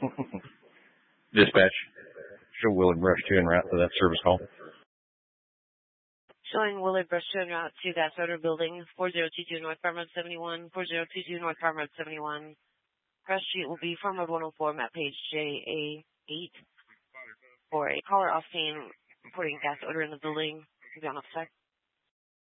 Dispatch. Show Willard Brush 2 en route to that service call. Showing Willard Brush 2 en route to that Soder building, 4022 North Farm Road 71, 4022 North Farm Road 71. Press Street will be Farm Road 104, map page JA8. For a caller off scene reporting gas odor in the building. Be on a sec.